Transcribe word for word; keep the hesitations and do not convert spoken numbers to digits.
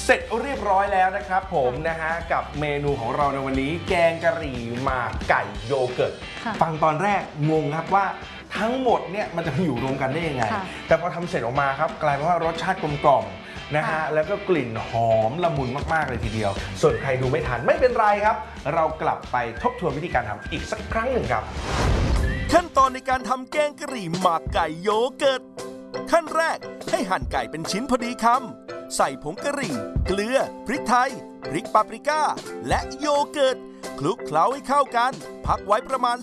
เสร็จเรียบร้อยแล้วนะครับผมนะฮะกับเมนูของเราในวันนี้แกงกะหรี่หมากไก่โยเกิร์ตฟังตอนแรกงงครับว่าทั้งหมดเนี่ยมันจะอยู่รวมกันได้ยังไงแต่พอทำเสร็จออกมาครับกลายเป็นว่ารสชาติกลมกล่อมนะฮะแล้วก็กลิ่นหอมละมุนมากๆเลยทีเดียวส่วนใครดูไม่ทันไม่เป็นไรครับเรากลับไปทบทวนวิธีการทำอีกสักครั้งหนึ่งครับขั้นตอนในการทำแกงกะหรี่หมากไก่โยเกิร์ตขั้นแรกให้หั่นไก่เป็นชิ้นพอดีคำใส่ผงกะหรี่เกลือพริกไทยพริกปาปริก้าและโยเกิร์ตคลุกเคล้าให้เข้ากันพักไว้ประมาณ